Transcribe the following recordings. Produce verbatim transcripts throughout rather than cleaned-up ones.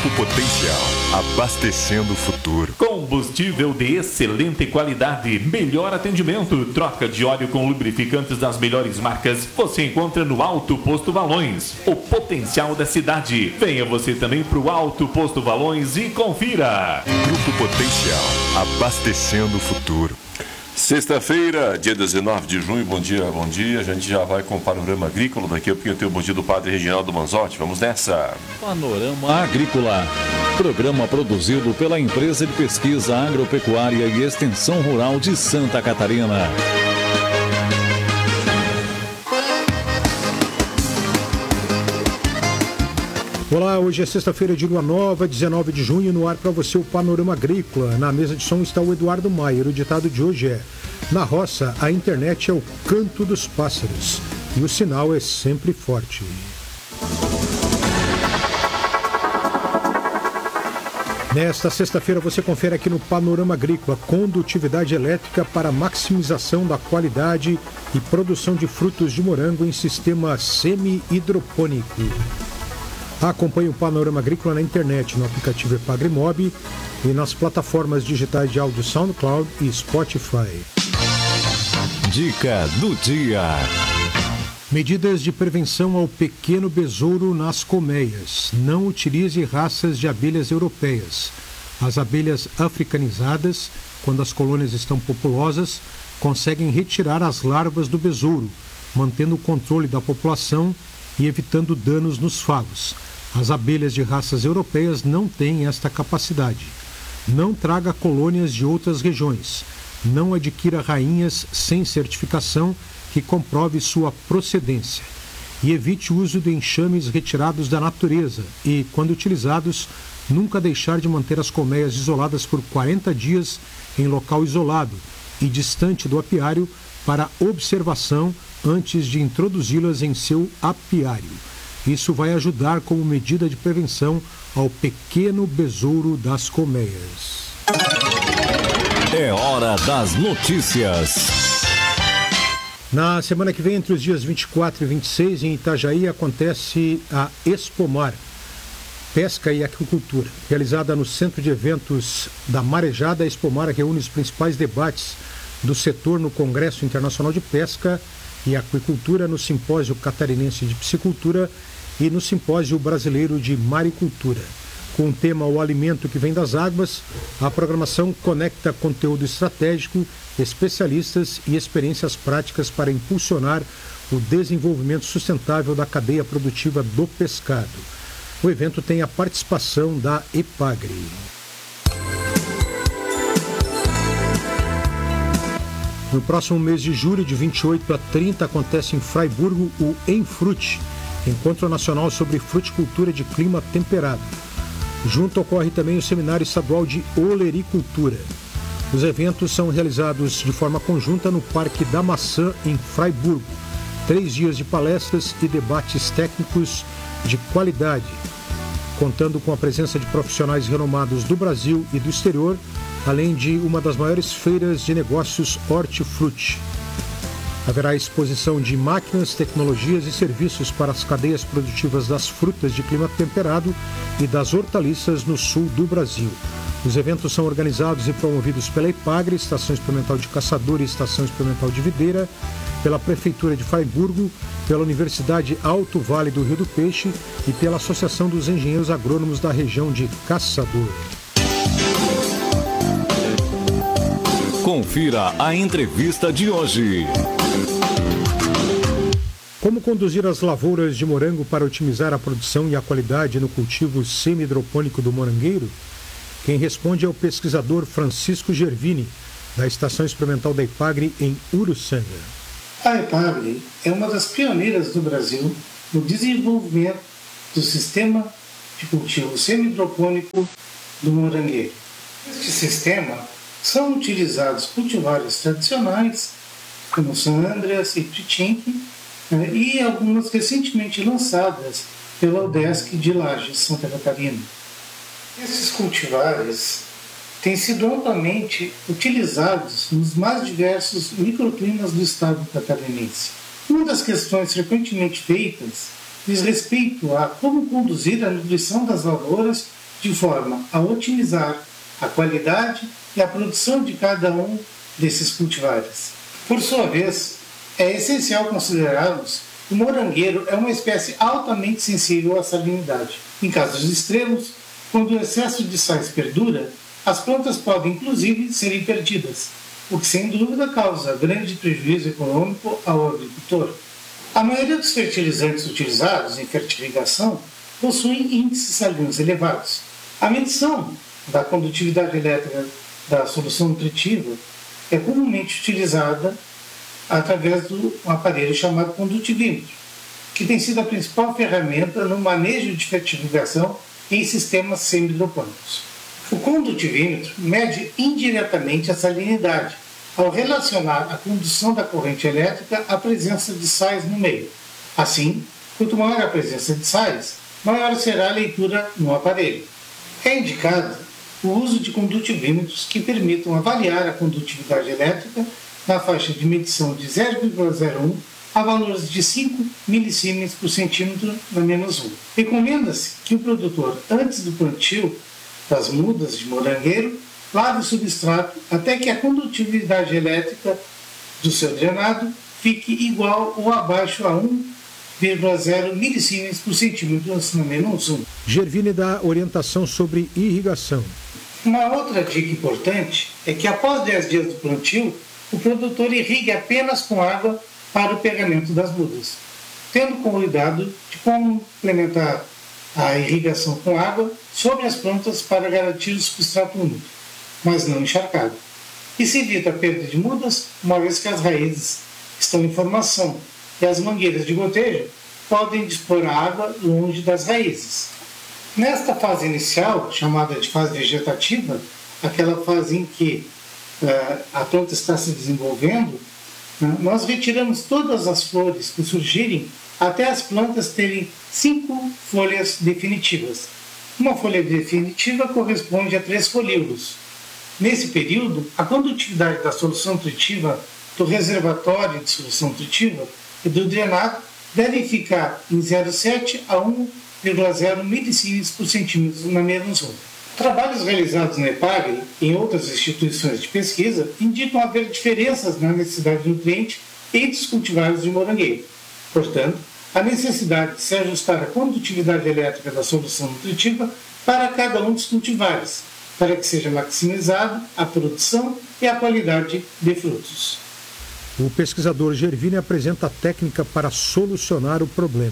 Grupo Potencial, abastecendo o futuro. Combustível de excelente qualidade, melhor atendimento, troca de óleo com lubrificantes das melhores marcas, você encontra no Alto Posto Valões, o potencial da cidade. Venha você também para o Alto Posto Valões e confira. Grupo Potencial, abastecendo o futuro. Sexta-feira, dia dezenove de junho, bom dia, bom dia. A gente já vai com o Panorama Agrícola. Daqui a pouquinho tem o bom dia do Padre Reginaldo Manzotti. Vamos nessa. Panorama Agrícola. Programa produzido pela Empresa de Pesquisa Agropecuária e Extensão Rural de Santa Catarina. Olá, hoje é sexta-feira de lua nova, dezenove de junho, no ar para você o Panorama Agrícola. Na mesa de som está o Eduardo Maier. O ditado de hoje é: na roça, a internet é o canto dos pássaros e o sinal é sempre forte. Nesta sexta-feira você confere aqui no Panorama Agrícola condutividade elétrica para maximização da qualidade e produção de frutos de morango em sistema semi-hidropônico. Acompanhe o Panorama Agrícola na internet, no aplicativo Epagrimob e nas plataformas digitais de áudio SoundCloud e Spotify. Dica do dia. Medidas de prevenção ao pequeno besouro nas colmeias. Não utilize raças de abelhas europeias. As abelhas africanizadas, quando as colônias estão populosas, conseguem retirar as larvas do besouro, mantendo o controle da população e evitando danos nos favos. As abelhas de raças europeias não têm esta capacidade. Não traga colônias de outras regiões. Não adquira rainhas sem certificação que comprove sua procedência. E evite o uso de enxames retirados da natureza e, quando utilizados, nunca deixar de manter as colmeias isoladas por quarenta dias em local isolado e distante do apiário para observação antes de introduzi-las em seu apiário. Isso vai ajudar como medida de prevenção ao pequeno besouro das colmeias. É hora das notícias. Na semana que vem, entre os dias vinte e quatro e vinte e seis, em Itajaí, acontece a Expomar, Pesca e Aquicultura. Realizada no Centro de Eventos da Marejada, a Expomar reúne os principais debates do setor no Congresso Internacional de Pesca e Aquicultura, no Simpósio Catarinense de Piscicultura e no Simpósio Brasileiro de Maricultura. Com o tema O Alimento que Vem das Águas, a programação conecta conteúdo estratégico, especialistas e experiências práticas para impulsionar o desenvolvimento sustentável da cadeia produtiva do pescado. O evento tem a participação da Epagri. No próximo mês de julho, de vinte e oito a trinta, acontece em Fraiburgo o Enfrute, Encontro Nacional sobre Fruticultura de Clima Temperado. Junto ocorre também o Seminário Estadual de Olericultura. Os eventos são realizados de forma conjunta no Parque da Maçã, em Fraiburgo. Três dias de palestras e debates técnicos de qualidade, contando com a presença de profissionais renomados do Brasil e do exterior, além de uma das maiores feiras de negócios hortifruti. Haverá exposição de máquinas, tecnologias e serviços para as cadeias produtivas das frutas de clima temperado e das hortaliças no sul do Brasil. Os eventos são organizados e promovidos pela Epagri, Estação Experimental de Caçador e Estação Experimental de Videira, pela Prefeitura de Fraiburgo, pela Universidade Alto Vale do Rio do Peixe e pela Associação dos Engenheiros Agrônomos da região de Caçador. Confira a entrevista de hoje. Como conduzir as lavouras de morango para otimizar a produção e a qualidade no cultivo semi-hidropônico do morangueiro? Quem responde é o pesquisador Francisco Gervini, da Estação Experimental da Epagri em Uruçanga. A Epagri é uma das pioneiras do Brasil no desenvolvimento do sistema de cultivo semi-hidropônico do morangueiro. Neste sistema são utilizados cultivares tradicionais, como San Andreas e Pitinque, e algumas recentemente lançadas pela Udesc de Lages, Santa Catarina. Esses cultivares têm sido amplamente utilizados nos mais diversos microclimas do estado catarinense. Uma das questões frequentemente feitas diz respeito a como conduzir a nutrição das lavouras de forma a otimizar a qualidade e a produção de cada um desses cultivares. Por sua vez, é essencial considerarmos que o morangueiro é uma espécie altamente sensível à salinidade. Em casos extremos, quando o excesso de sais perdura, as plantas podem inclusive serem perdidas, o que sem dúvida causa grande prejuízo econômico ao agricultor. A maioria dos fertilizantes utilizados em fertilização possuem índices salinos elevados. A medição da condutividade elétrica da solução nutritiva é comumente utilizada através do aparelho chamado condutivímetro, que tem sido a principal ferramenta no manejo de fertilização em sistemas semi-hidropônicos. O condutivímetro mede indiretamente a salinidade, ao relacionar a condução da corrente elétrica à presença de sais no meio. Assim, quanto maior a presença de sais, maior será a leitura no aparelho. É indicado o uso de condutivímetros que permitam avaliar a condutividade elétrica na faixa de medição de zero vírgula zero um a valores de cinco milissímenes por centímetro na menos um. Recomenda-se que o produtor, antes do plantio das mudas de morangueiro, lave o substrato até que a condutividade elétrica do seu drenado fique igual ou abaixo a um vírgula zero milissímenes por centímetro na menos um. Gervine dá orientação sobre irrigação. Uma outra dica importante é que após dez dias do plantio, o produtor irrigue apenas com água para o pegamento das mudas, tendo cuidado de complementar a irrigação com água sobre as plantas para garantir o substrato úmido, mas não encharcado. E se evita a perda de mudas, uma vez que as raízes estão em formação e as mangueiras de gotejo podem dispor a água longe das raízes. Nesta fase inicial, chamada de fase vegetativa, aquela fase em que uh, a planta está se desenvolvendo, uh, nós retiramos todas as flores que surgirem até as plantas terem cinco folhas definitivas. Uma folha definitiva corresponde a três folíolos. Nesse período, a condutividade da solução nutritiva, do reservatório de solução nutritiva e do drenado devem ficar em zero vírgula sete a um vírgula zero milissímenes por centímetro na menos um. Trabalhos realizados na EPAGRE e em outras instituições de pesquisa indicam haver diferenças na necessidade de nutriente entre os cultivares de morangueiro. Portanto, a necessidade de se ajustar a condutividade elétrica da solução nutritiva para cada um dos cultivares, para que seja maximizada a produção e a qualidade de frutos. O pesquisador Gervine apresenta a técnica para solucionar o problema.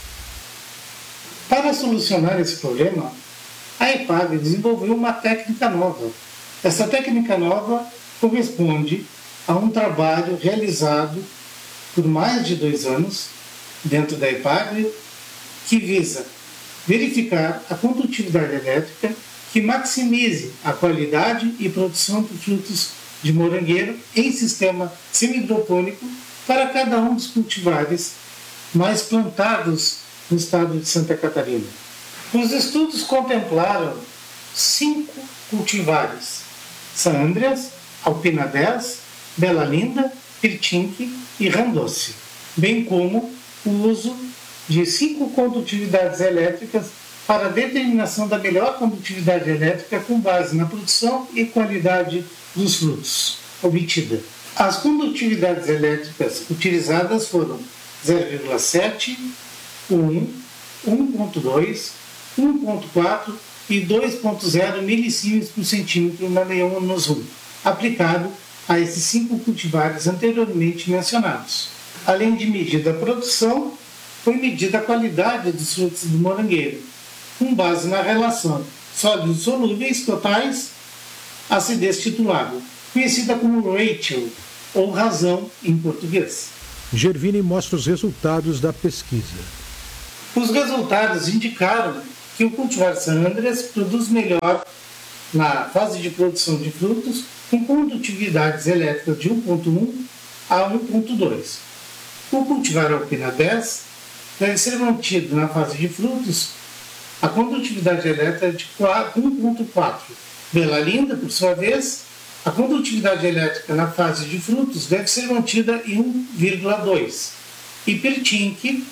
Para solucionar esse problema, a EPAGRE desenvolveu uma técnica nova. Essa técnica nova corresponde a um trabalho realizado por mais de dois anos dentro da EPAGRE, que visa verificar a condutividade elétrica que maximize a qualidade e produção de frutos de morangueiro em sistema semi-hidropônico para cada um dos cultivares mais plantados no estado de Santa Catarina. Os estudos contemplaram cinco cultivares: Sandrias, Alpina dez, Bela Linda, Pirtinque e Randoce, bem como o uso de cinco condutividades elétricas para a determinação da melhor condutividade elétrica com base na produção e qualidade dos frutos obtida. As condutividades elétricas utilizadas foram zero vírgula sete, um, um ponto dois, um ponto quatro e dois ponto zero milissímenes por centímetro na menos um, aplicado a esses cinco cultivares anteriormente mencionados. Além de medir a produção, foi medida a qualidade dos frutos do morangueiro, com base na relação sólidos solúveis totais, acidez titulável, conhecida como ratio, ou razão em português. Gervine mostra os resultados da pesquisa. Os resultados indicaram que o cultivar Sandrias produz melhor na fase de produção de frutos com condutividades elétricas de um ponto um a um ponto dois. O cultivar Alpina dez deve ser mantido na fase de frutos a condutividade elétrica de um ponto quatro. Bela Linda, por sua vez, a condutividade elétrica na fase de frutos deve ser mantida em um vírgula dois. E Pirtinque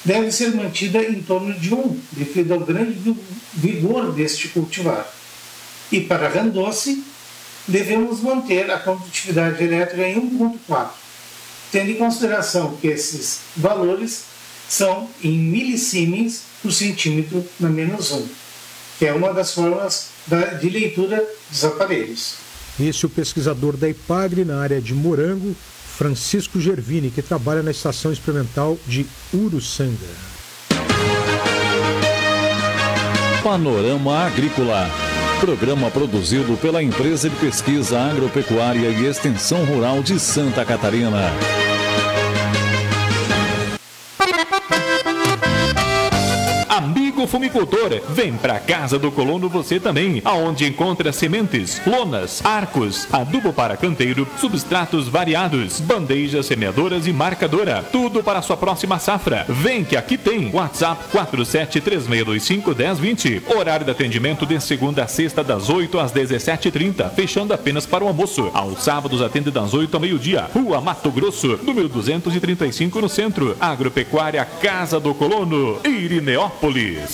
deve ser mantida em torno de um, devido ao grande vigor deste cultivar. E para Randoce, devemos manter a condutividade elétrica em um vírgula quatro, tendo em consideração que esses valores são em milisiemens por centímetro na menos um, que é uma das formas de leitura dos aparelhos. Esse é o pesquisador da IPAGRE na área de Morango, Francisco Gervini, que trabalha na Estação Experimental de Uruçanga. Panorama Agrícola. Programa produzido pela Empresa de Pesquisa Agropecuária e Extensão Rural de Santa Catarina. Amigo fumicultor, vem pra Casa do Colono você também, aonde encontra sementes, lonas, arcos, adubo para canteiro, substratos variados, bandejas semeadoras e marcadora, tudo para a sua próxima safra. Vem que aqui tem. WhatsApp quatro sete três seis dois cinco um zero dois zero. Horário de atendimento de segunda a sexta das oito às dezessete e trinta, fechando apenas para o almoço. Aos sábados atende das oito ao meio-dia. Rua Mato Grosso, número duzentos e trinta e cinco no centro. Agropecuária Casa do Colono, Irineópolis.